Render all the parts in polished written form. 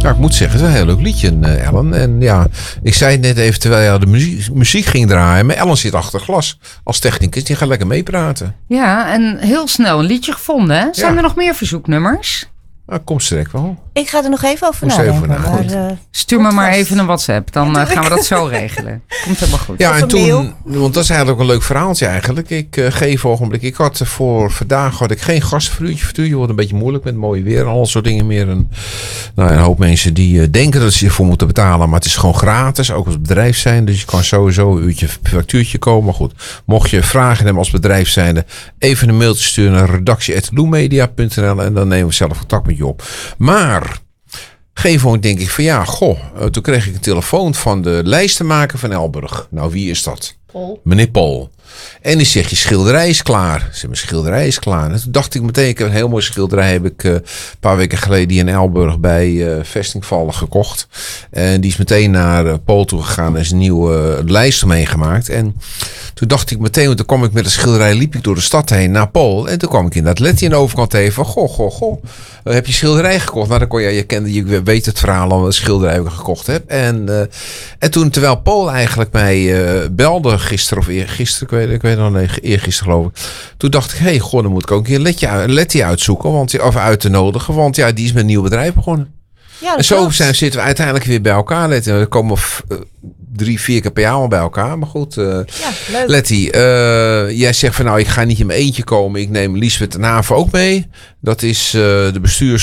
Ja, ik moet zeggen, het is een heel leuk liedje, Ellen. En ja, ik zei het net even terwijl de muziek ging draaien. Maar Ellen zit achter glas als technicus. Die gaat lekker meepraten. Ja, en heel snel een liedje gevonden. Hè? Zijn er nog meer verzoeknummers? Nou, komt straks wel. Ik ga er nog even over nadenken. Stuur me maar even een WhatsApp. Dan gaan we dat zo regelen. Komt helemaal goed. Ja, en toen, want dat is eigenlijk ook een leuk verhaaltje eigenlijk. Ik geef ogenblik. Ik had voor vandaag geen gastenverhuurtje. Je wordt een beetje moeilijk met mooi weer en al soort dingen meer. En, een hoop mensen die denken dat ze ervoor moeten betalen. Maar het is gewoon gratis. Ook als bedrijf zijn. Dus je kan sowieso een uurtje factuurtje komen. Maar goed, mocht je vragen hebben als bedrijf zijnde, even een mailtje sturen naar redactie@loemedia.nl en dan nemen we zelf contact met je op. Maar gegeven denk ik van toen kreeg ik een telefoon van de lijstenmaker van Elburg. Nou, wie is dat? Paul. Meneer Paul. En die zegt, je schilderij is klaar. Mijn schilderij is klaar. En toen dacht ik meteen, ik heb een heel mooi schilderij. Heb ik een paar weken geleden in Elburg bij Vestingvallen gekocht. En die is meteen naar Paul toe gegaan en zijn nieuwe lijst omheen gemaakt. En toen dacht ik meteen, want toen kwam ik met een schilderij, liep ik door de stad heen naar Paul. En toen kwam ik inderdaad Letty aan de overkant even. Goh. Heb je schilderij gekocht? Nou, dan kon je weet het verhaal al, een schilderij ik gekocht heb. En toen, terwijl Paul eigenlijk mij belde gisteren of eergisteren, ik weet nog niet, eergisteren geloof ik. Toen dacht ik, dan moet ik ook een keer Letty uitzoeken, of uit te nodigen. Want ja, die is met een nieuw bedrijf begonnen. Ja, en zo zitten we uiteindelijk weer bij elkaar. Letty. We komen 3-4 keer per jaar al bij elkaar. Maar goed, leuk. Letty, jij zegt van ik ga niet in mijn eentje komen. Ik neem Liesbeth ten Haven ook mee. Dat is de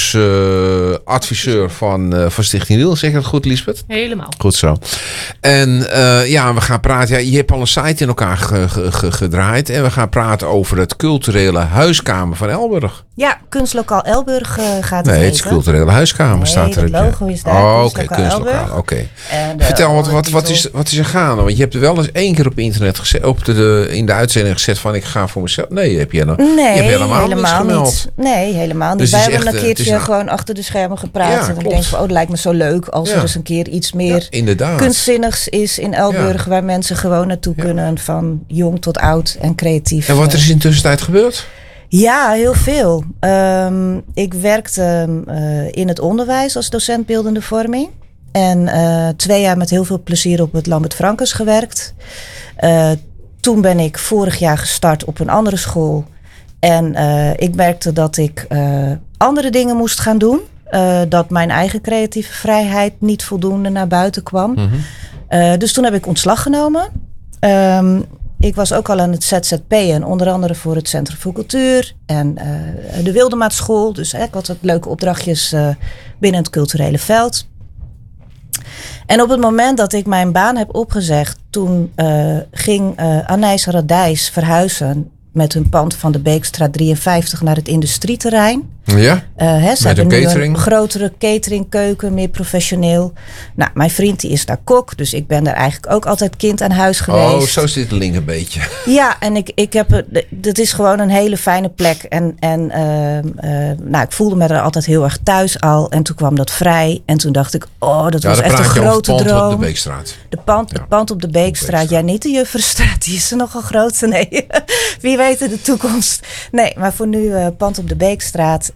bestuursadviseur van Stichting Riel. Zeg je dat goed, Liesbeth? Helemaal. Goed zo. En we gaan praten. Ja, je hebt al een site in elkaar gedraaid. En we gaan praten over het culturele huiskamer van Elburg. Ja, Kunstlokaal Elburg gaat het Nee, het is culturele huiskamer, staat er. Het logo is daar. Kunstlokaal. Oké. Vertel, wat is er gaande? Want je hebt er wel eens 1 keer op internet gezet, in de uitzending gezet van ik ga voor mezelf. Nee, heb je helemaal niets gemeld. Niet. Nee, helemaal niet. Dus wij hebben een keertje gewoon achter de schermen gepraat. Ja, en ik klopt. denk van, dat lijkt me zo leuk als er eens een keer iets meer kunstzinnigs is in Elburg, waar mensen gewoon naartoe kunnen, van jong tot oud en creatief. En wat er is in de tussentijd gebeurd? Ja, heel veel. Ik werkte in het onderwijs als docent beeldende vorming. En 2 jaar met heel veel plezier op het Lambert Frankes gewerkt. Toen ben ik vorig jaar gestart op een andere school. En ik merkte dat ik andere dingen moest gaan doen. Dat mijn eigen creatieve vrijheid niet voldoende naar buiten kwam. Mm-hmm. Dus toen heb ik ontslag genomen. Ik was ook al aan het ZZP'en, onder andere voor het Centrum voor Cultuur en de Wildemaatschool. Dus ik had wat leuke opdrachtjes binnen het culturele veld. En op het moment dat ik mijn baan heb opgezegd, toen ging Anijs Radijs verhuizen met hun pand van de Beekstraat 53 naar het industrieterrein. Ja, ze hebben nu een grotere cateringkeuken, meer professioneel. Nou, mijn vriend die is daar kok, dus ik ben daar eigenlijk ook altijd kind aan huis geweest. Oh, zo zit de link een beetje. Ja, en dit is gewoon een hele fijne plek. En ik voelde me er altijd heel erg thuis al. En toen kwam dat vrij. En toen dacht ik, dat was echt een grote droom. Pand op de Beekstraat. Het pand op de Beekstraat. Ja, niet de Jufferstraat. Die is er nogal groot. Nee, wie weet in de toekomst. Nee, maar voor nu pand op de Beekstraat.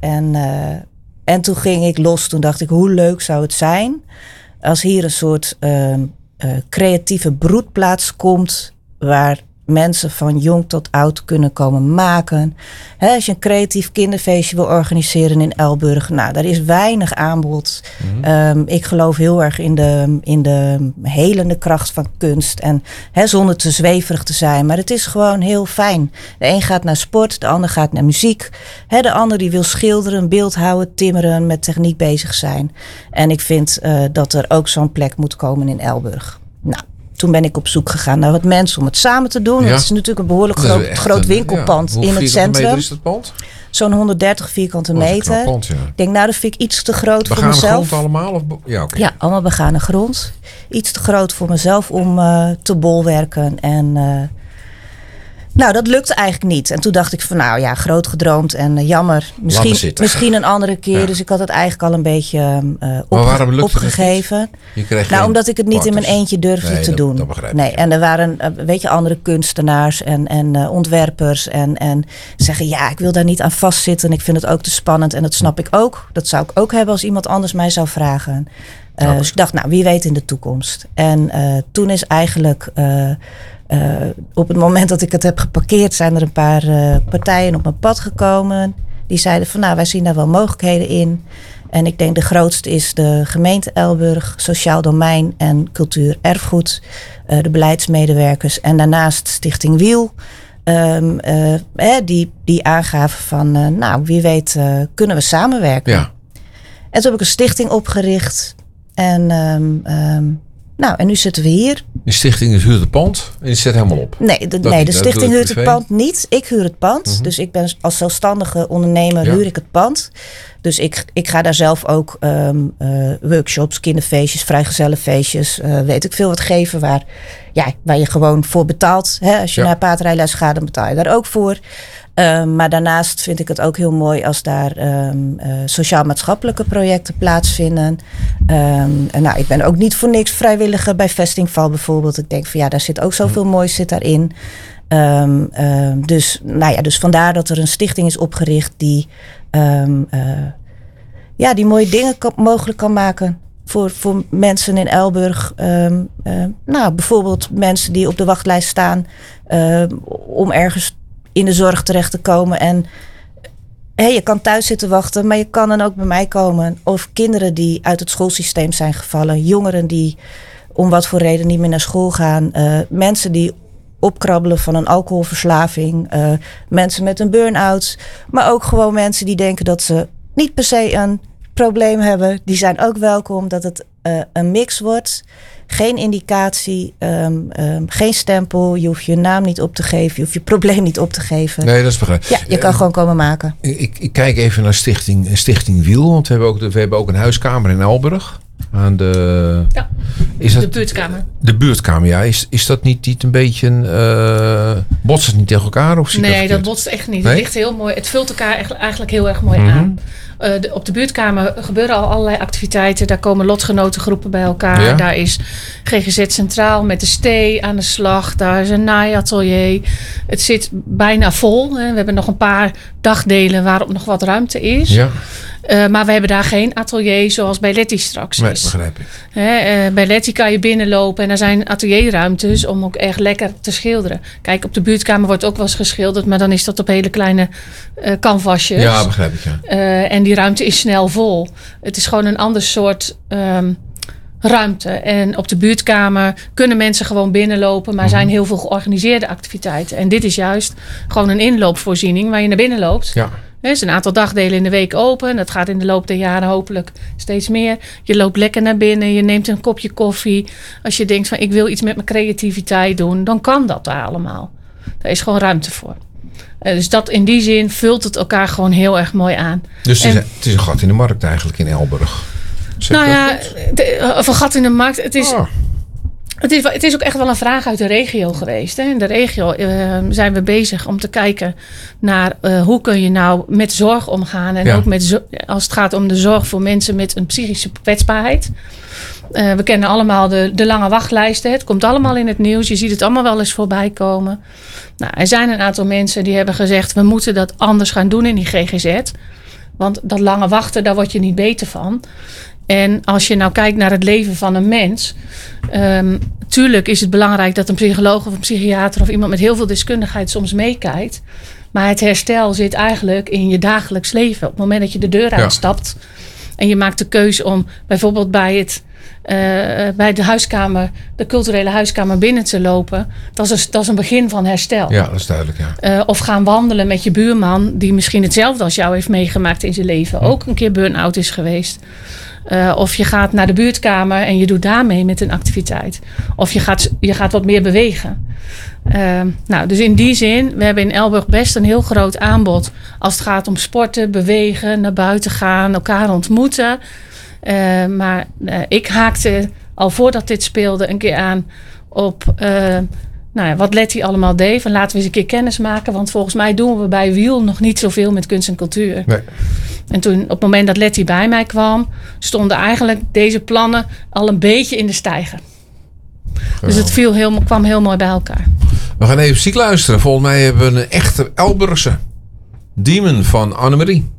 En toen ging ik los. Toen dacht ik, hoe leuk zou het zijn als hier een soort creatieve broedplaats komt, waar mensen van jong tot oud kunnen komen maken. Als je een creatief kinderfeestje wil organiseren in Elburg, daar is weinig aanbod. Mm-hmm. Ik geloof heel erg in de helende kracht van kunst. En zonder te zweverig te zijn. Maar het is gewoon heel fijn. De een gaat naar sport, de ander gaat naar muziek. De ander die wil schilderen, beeldhouden, timmeren, met techniek bezig zijn. En ik vind dat er ook zo'n plek moet komen in Elburg. Nou, toen ben ik op zoek gegaan naar wat mensen om het samen te doen. Ja. Het is natuurlijk een behoorlijk groot winkelpand in het centrum. Hoeveel is dat pand? Zo'n 130 vierkante meter. Pand, ja. Ik denk, dat vind ik iets te groot voor mezelf. Begane grond allemaal? Of Ja, allemaal begane grond. Iets te groot voor mezelf om te bolwerken. En Nou, dat lukte eigenlijk niet. En toen dacht ik van nou ja, groot gedroomd en jammer. Misschien een andere keer. Ja. Dus ik had het eigenlijk al een beetje opgegeven. Omdat ik het niet in mijn eentje durfde te doen. Dat begrijp ik. Nee, en er waren andere kunstenaars en ontwerpers. En zeggen ja, ik wil daar niet aan vastzitten. Ik vind het ook te spannend. En dat snap ik ook. Dat zou ik ook hebben als iemand anders mij zou vragen. Dus ik dacht, nou, wie weet in de toekomst. En toen is eigenlijk... op het moment dat ik het heb geparkeerd, zijn er een paar partijen op mijn pad gekomen. Die zeiden van nou, wij zien daar wel mogelijkheden in. En ik denk de grootste is de gemeente Elburg, Sociaal Domein en Cultuur Erfgoed. De beleidsmedewerkers. En daarnaast Stichting Wiel. Die aangaven van nou, wie weet kunnen we samenwerken. Ja. En toen heb ik een stichting opgericht. En nu zitten we hier. De stichting huurt het pand en je zet helemaal op? Nee, de stichting huurt het pand niet. Ik huur het pand. Mm-hmm. Dus ik ben als zelfstandige ondernemer huur ik het pand. Dus ik ga daar zelf ook workshops, kinderfeestjes, vrijgezellenfeestjes, weet ik veel wat geven waar je gewoon voor betaalt. Hè? Als je naar paardrijles gaat, dan betaal je daar ook voor. Maar daarnaast vind ik het ook heel mooi als daar sociaal-maatschappelijke projecten plaatsvinden. Ik ben ook niet voor niks vrijwilliger bij Vestingval bijvoorbeeld. Ik denk van ja, daar zit ook zoveel moois zit daarin. Dus vandaar dat er een stichting is opgericht die mooie dingen mogelijk kan maken. Voor mensen in Elburg. Bijvoorbeeld mensen die op de wachtlijst staan om ergens in de zorg terecht te komen. En je kan thuis zitten wachten, maar je kan dan ook bij mij komen. Of kinderen die uit het schoolsysteem zijn gevallen. Jongeren die om wat voor reden niet meer naar school gaan. Mensen die opkrabbelen van een alcoholverslaving. Mensen met een burn-out. Maar ook gewoon mensen die denken dat ze niet per se een probleem hebben. Die zijn ook welkom dat het een mix wordt. Geen indicatie, geen stempel. Je hoeft je naam niet op te geven. Je hoeft je probleem niet op te geven. Nee, dat is begrijpelijk. Ja, je kan gewoon komen maken. Ik kijk even naar Stichting Wiel. Want we hebben ook een huiskamer in Elburg. Aan de... Ja, de buurtkamer. De buurtkamer, ja. Is dat niet een beetje... botst het niet tegen elkaar? Of nee, dat botst echt niet. Nee? Het ligt heel mooi. Het vult elkaar eigenlijk heel erg mooi aan. Op de buurtkamer gebeuren al allerlei activiteiten. Daar komen lotgenotengroepen bij elkaar. Ja? Daar is GGZ Centraal met de STEE aan de slag. Daar is een naaiatelier. Het zit bijna vol. Hè. We hebben nog een paar dagdelen waarop nog wat ruimte is. Ja. Maar we hebben daar geen atelier zoals bij Letty straks is. Begrijp ik. Bij Letty kan je binnenlopen en er zijn atelierruimtes om ook echt lekker te schilderen. Kijk, op de buurtkamer wordt ook wel eens geschilderd, maar dan is dat op hele kleine canvasjes. Ja, begrijp ik. Ja. En die ruimte is snel vol. Het is gewoon een ander soort ruimte. En op de buurtkamer kunnen mensen gewoon binnenlopen, maar zijn heel veel georganiseerde activiteiten. En dit is juist gewoon een inloopvoorziening waar je naar binnen loopt. Ja. Er is een aantal dagdelen in de week open. Dat gaat in de loop der jaren hopelijk steeds meer. Je loopt lekker naar binnen. Je neemt een kopje koffie. Als je denkt van ik wil iets met mijn creativiteit doen. Dan kan dat daar allemaal. Daar is gewoon ruimte voor. Dus dat in die zin vult het elkaar gewoon heel erg mooi aan. Dus het is een gat in de markt eigenlijk in Elburg. Of een gat in de markt. Het is ook echt wel een vraag uit de regio geweest. Hè. In de regio zijn we bezig om te kijken naar hoe kun je nou met zorg omgaan. En ook als het gaat om de zorg voor mensen met een psychische kwetsbaarheid. We kennen allemaal de lange wachtlijsten. Het komt allemaal in het nieuws. Je ziet het allemaal wel eens voorbij komen. Nou, er zijn een aantal mensen die hebben gezegd we moeten dat anders gaan doen in die GGZ. Want dat lange wachten, daar word je niet beter van. En als je nou kijkt naar het leven van een mens. Tuurlijk is het belangrijk dat een psycholoog of een psychiater of iemand met heel veel deskundigheid soms meekijkt. Maar het herstel zit eigenlijk in je dagelijks leven. Op het moment dat je de deur uitstapt. En je maakt de keuze om bijvoorbeeld bij de huiskamer, de culturele huiskamer binnen te lopen. Dat is een begin van herstel. Ja, dat is duidelijk. Ja. Of gaan wandelen met je buurman die misschien hetzelfde als jou heeft meegemaakt in zijn leven. Ook een keer burn-out is geweest. Of je gaat naar de buurtkamer en je doet daarmee met een activiteit. Of je gaat wat meer bewegen. Dus in die zin, we hebben in Elburg best een heel groot aanbod. Als het gaat om sporten, bewegen, naar buiten gaan, elkaar ontmoeten. Ik haakte al voordat dit speelde een keer aan op nou ja, wat Letty allemaal deed. Van laten we eens een keer kennis maken. Want volgens mij doen we bij Wiel nog niet zoveel met kunst en cultuur. Nee. En toen, op het moment dat Letty bij mij kwam, stonden eigenlijk deze plannen al een beetje in de stijger. Dus het kwam heel mooi bij elkaar. We gaan even muziek luisteren. Volgens mij hebben we een echte Elburgse. Demon van Annemarie.